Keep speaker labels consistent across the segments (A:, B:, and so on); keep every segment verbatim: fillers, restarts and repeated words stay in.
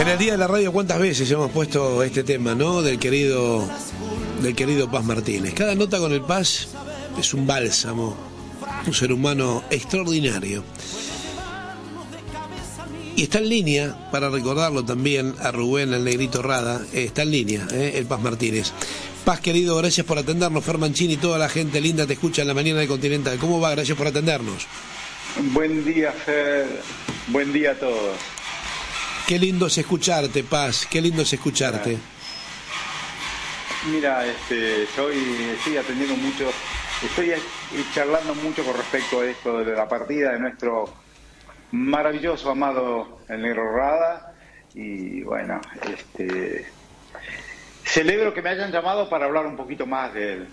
A: En el Día de la Radio, ¿cuántas veces hemos puesto este tema, no? Del querido, del querido Paz Martínez. Cada nota con el Paz es un bálsamo, un ser humano extraordinario. Y está en línea, para recordarlo también a Rubén, el Negrito Rada, eh, está en línea, eh, el Paz Martínez. Paz, querido, gracias por atendernos. Fer Mancini y toda la gente linda te escucha en la mañana de Continental. ¿Cómo va? Gracias por atendernos.
B: Buen día, Fer. Buen día a todos.
A: Qué lindo es escucharte, Paz. Qué lindo es escucharte.
B: Mira, este, estoy, estoy atendiendo mucho, estoy charlando mucho con respecto a esto de la partida de nuestro maravilloso, amado el Negro Rada. Y bueno, este, celebro que me hayan llamado para hablar un poquito más de él.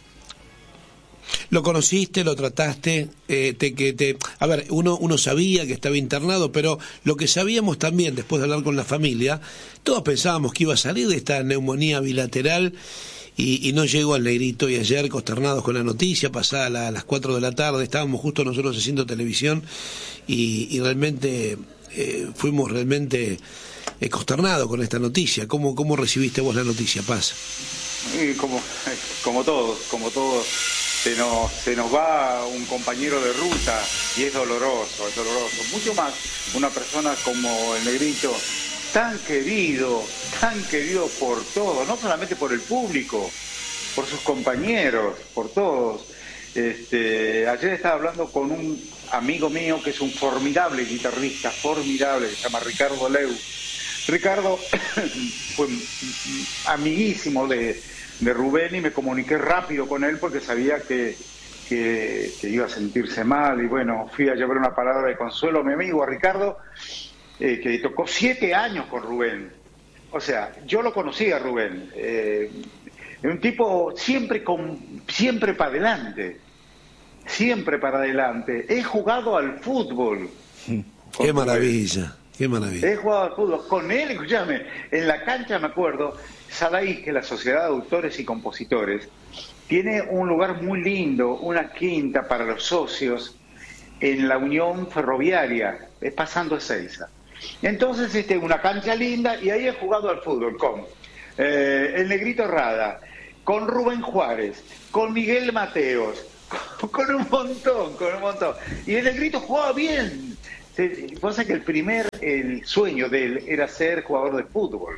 A: ¿Lo conociste, lo trataste? Eh, te, que te, a ver, uno, uno sabía que estaba internado, pero lo que sabíamos también, después de hablar con la familia, todos pensábamos que iba a salir de esta neumonía bilateral y, y no llegó al Negrito. Y ayer, consternados con la noticia, pasada la, a las cuatro de la tarde, estábamos justo nosotros haciendo televisión y, y realmente eh, fuimos realmente eh, consternados con esta noticia. ¿Cómo, cómo recibiste vos la noticia, Paz?
B: Y como, como todos, como todos. Se nos, se nos va un compañero de ruta y es doloroso, es doloroso. Mucho más una persona como el Negrito, tan querido, tan querido por todos, no solamente por el público, por sus compañeros, por todos. Este, ayer estaba hablando con un amigo mío que es un formidable guitarrista, formidable, se llama Ricardo Leu. Ricardo fue amiguísimo de... de Rubén y me comuniqué rápido con él porque sabía que, que, que iba a sentirse mal y bueno, fui a llevar una palabra de consuelo a mi amigo, a Ricardo, eh, que tocó siete años con Rubén. O sea, yo lo conocí a Rubén, eh, un tipo siempre, con, siempre para adelante, siempre para adelante. He jugado al fútbol.
A: Qué maravilla, qué maravilla.
B: He jugado al fútbol con él, escúchame, en la cancha me acuerdo. Sabéis que la Sociedad de Autores y Compositores tiene un lugar muy lindo, una quinta para los socios en la Unión Ferroviaria, es pasando Ezeiza. Entonces, este, una cancha linda y ahí he jugado al fútbol con eh, el Negrito Rada, con Rubén Juárez, con Miguel Mateos, con, con un montón, con un montón. Y el Negrito jugaba bien. Vos sabés que el primer el sueño de él era ser jugador de fútbol.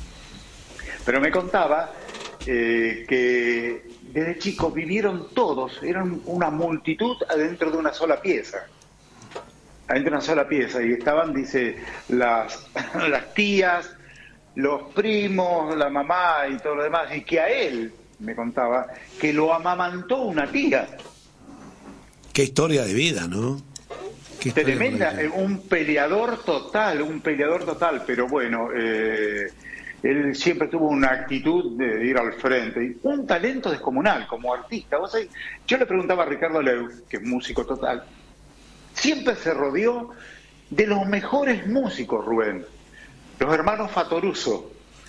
B: Pero me contaba eh, que desde chicos vivieron todos, eran una multitud adentro de una sola pieza. Adentro de una sola pieza. Y estaban, dice, las, las tías, los primos, la mamá y todo lo demás. Y que a él, me contaba, que lo amamantó una tía.
A: Qué historia de vida, ¿no? Qué
B: Tremenda, un peleador total, un peleador total. Pero bueno... Eh, él siempre tuvo una actitud de ir al frente y un talento descomunal como artista. ¿Vos sabés? Yo le preguntaba a Ricardo Leu, que es músico total, siempre se rodeó de los mejores músicos, Rubén. Los hermanos Fatoruso.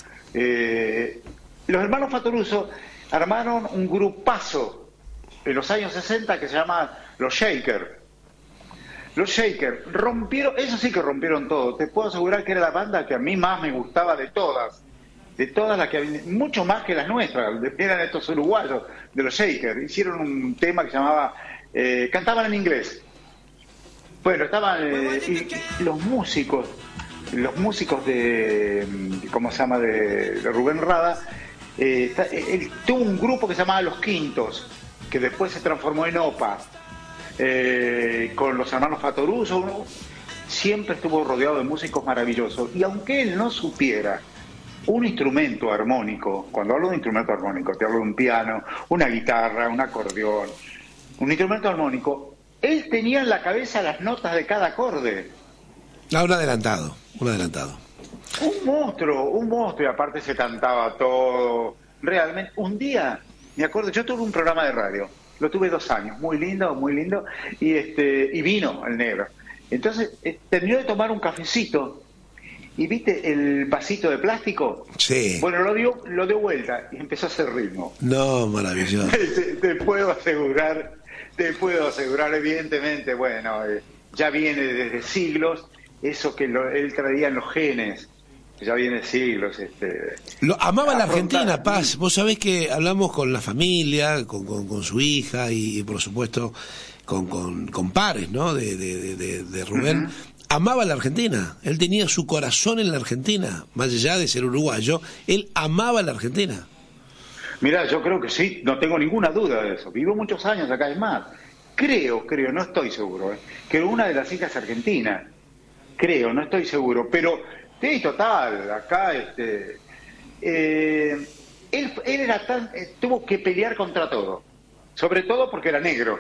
B: Eh, los hermanos Fatoruso armaron un grupazo en los años sesenta que se llama Los Shakers. Los Shakers rompieron, eso sí que rompieron todo. Te puedo asegurar que era la banda que a mí más me gustaba de todas. De todas las que habían, mucho más que las nuestras, eran estos uruguayos de los Shakers. Hicieron un tema que se llamaba, eh, cantaban en inglés. Bueno, estaban eh, y los músicos, los músicos de, ¿cómo se llama?, de, de Rubén Rada, eh, él tuvo un grupo que se llamaba Los Quintos, que después se transformó en OPA, eh, con los hermanos Fatoruso, ¿no? Siempre estuvo rodeado de músicos maravillosos. Y aunque él no supiera un instrumento armónico, cuando hablo de instrumento armónico, te hablo de un piano, una guitarra, un acordeón, un instrumento armónico, él tenía en la cabeza las notas de cada acorde.
A: Ah, un adelantado, un adelantado.
B: Un monstruo, un monstruo, y aparte se cantaba todo. Realmente, un día, me acuerdo, yo tuve un programa de radio, lo tuve dos años, muy lindo, muy lindo, y este y vino el negro. Entonces, eh, terminó de tomar un cafecito, y viste el vasito de plástico.
A: Sí.
B: Bueno, lo dio, lo dio vuelta y empezó a hacer ritmo.
A: No, maravilloso.
B: te, te puedo asegurar, te puedo asegurar, evidentemente, bueno, eh, ya viene desde siglos eso que lo, él traía en los genes. ya viene siglos. Este,
A: Lo, amaba la
B: afrontar.
A: Argentina, Paz. Vos sabés que hablamos con la familia, con, con, con su hija y, y por supuesto con, con, con pares, ¿no? De, de, de, de Rubén. Uh-huh. Amaba la Argentina. Él tenía su corazón en la Argentina, más allá de ser uruguayo. Él amaba la Argentina.
B: Mirá, yo creo que sí, no tengo ninguna duda de eso. Vivo muchos años acá, es más. Creo, creo, no estoy seguro, ¿eh? que una de las hijas es argentina. Creo, no estoy seguro, pero sí, total, acá este eh, él, él era tan, eh, tuvo que pelear contra todo, sobre todo porque era negro.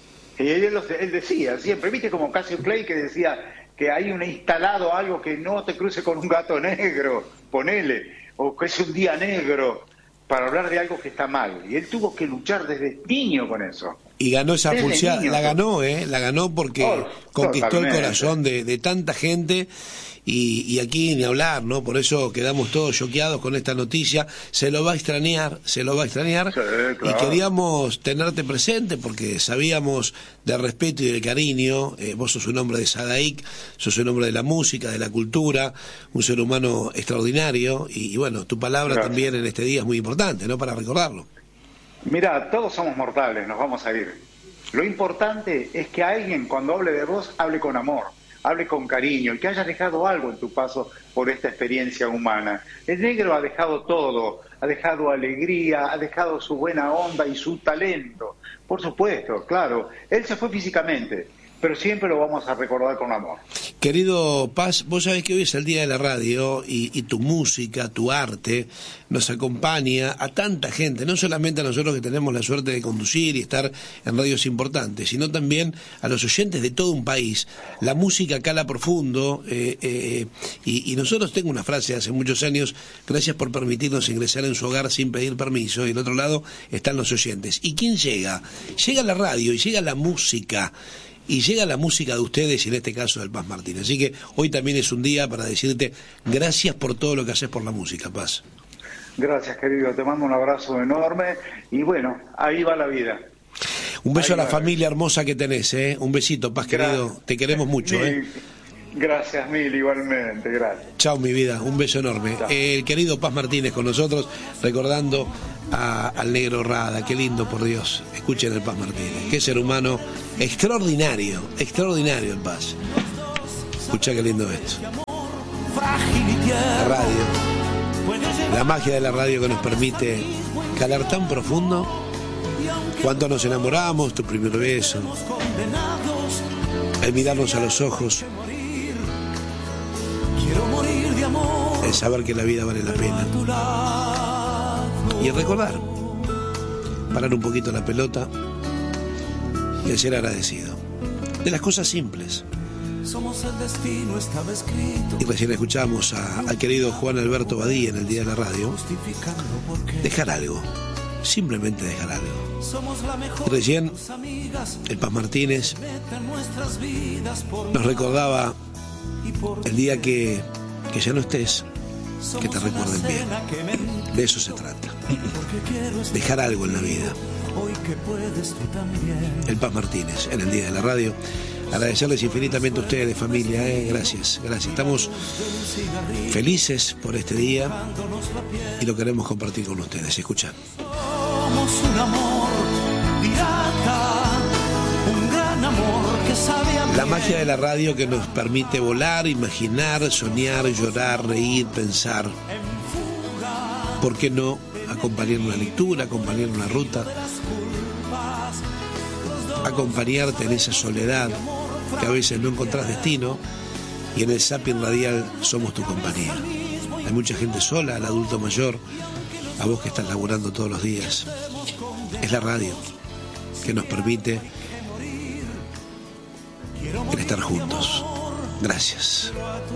B: Y él, él decía siempre, viste como Cassius Clay que decía que hay un instalado algo que no te cruce con un gato negro, ponele, o que es un día negro, para hablar de algo que está mal. Y él tuvo que luchar desde niño con eso.
A: Y ganó esa pulseada, la ganó, ¿eh? La ganó porque oh, conquistó totalmente. El corazón de, de tanta gente. Y, y aquí ni hablar, ¿no? Por eso quedamos todos choqueados con esta noticia. Se lo va a extrañar, se lo va a extrañar. Sí, claro. Y queríamos tenerte presente porque sabíamos del respeto y del cariño. Eh, vos sos un hombre de Sadaic, sos un hombre de la música, de la cultura, un ser humano extraordinario. Y, y bueno, tu palabra Gracias. También en este día es muy importante, ¿no? Para recordarlo.
B: Mira, todos somos mortales, nos vamos a ir. Lo importante es que alguien cuando hable de vos, hable con amor, hable con cariño, y que hayas dejado algo en tu paso por esta experiencia humana. El negro ha dejado todo, ha dejado alegría, ha dejado su buena onda y su talento. Por supuesto, claro, él se fue físicamente, pero siempre lo vamos a recordar con amor.
A: Querido Paz, vos sabés que hoy es el Día de la Radio y, y tu música, tu arte, nos acompaña a tanta gente, no solamente a nosotros que tenemos la suerte de conducir y estar en radios importantes, sino también a los oyentes de todo un país. La música cala profundo eh, eh, y, y nosotros, tengo una frase de hace muchos años: gracias por permitirnos ingresar en su hogar sin pedir permiso. Y del otro lado están los oyentes. ¿Y quién llega? Llega la radio y llega la música. Y llega la música de ustedes, y en este caso del Paz Martín. Así que hoy también es un día para decirte gracias por todo lo que haces por la música, Paz.
B: Gracias, querido. Te mando un abrazo enorme. Y bueno, ahí va la vida.
A: Un beso
B: ahí
A: a la familia hermosa que tenés, ¿eh? Un besito, Paz, gracias. Querido. Te queremos mucho,
B: mil,
A: ¿eh?
B: Gracias, mil, igualmente. Gracias.
A: Chao, mi vida. Un beso enorme. El querido Paz Martínez con nosotros, recordando a, al negro Rada. Qué lindo, por Dios. Escuchen el Paz Martínez. Qué ser humano extraordinario, extraordinario el Paz. Escucha qué lindo esto. La radio, la magia de la radio que nos permite calar tan profundo. Cuando nos enamoramos, tu primer beso, el mirarnos a los ojos, el saber que la vida vale la pena, y el recordar, parar un poquito la pelota y el ser agradecido de las cosas simples. Y recién escuchamos a, al querido Juan Alberto Badía en el Día de la Radio. Dejar algo, simplemente dejar algo. Y recién el Paz Martínez nos recordaba el día que, que ya no estés, que te recuerden bien. De eso se trata. Dejar algo en la vida. El Paz Martínez en el Día de la Radio. Agradecerles infinitamente a ustedes, familia, ¿eh? Gracias, gracias. Estamos felices por este día y lo queremos compartir con ustedes. Escuchan.
C: Somos un amor pirata, un gran amor que sabe a
A: la magia de la radio que nos permite volar, imaginar, soñar, llorar, reír, pensar. ¿Por qué no acompañar una lectura, acompañar una ruta? Acompañarte en esa soledad que a veces no encontrás destino, y en el Zapping Radial somos tu compañía. Hay mucha gente sola, al adulto mayor, a vos que estás laburando todos los días. Es la radio que nos permite el estar juntos. Gracias.